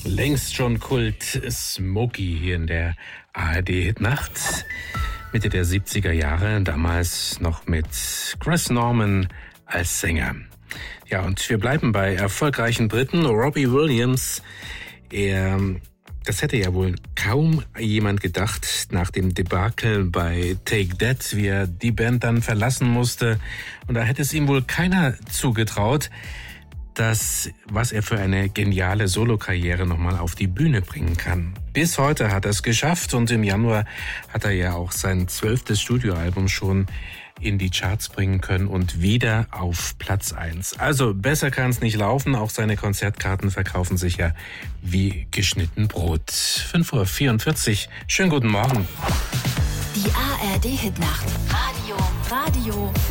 Längst schon Kult, Smokey hier in der ARD-Hitnacht. Mitte der 70er Jahre, damals noch mit Chris Norman als Sänger. Ja, und wir bleiben bei erfolgreichen Briten. Robbie Williams, das hätte ja wohl kaum jemand gedacht nach dem Debakel bei Take That, wie er die Band dann verlassen musste. Und da hätte es ihm wohl keiner zugetraut, was er für eine geniale Solokarriere nochmal auf die Bühne bringen kann. Bis heute hat er es geschafft und im Januar hat er ja auch sein 12. Studioalbum schon in die Charts bringen können und wieder auf Platz 1. Also besser kann es nicht laufen, auch seine Konzertkarten verkaufen sich ja wie geschnitten Brot. 5:44 Uhr, schönen guten Morgen. Die ARD-Hitnacht. Radio.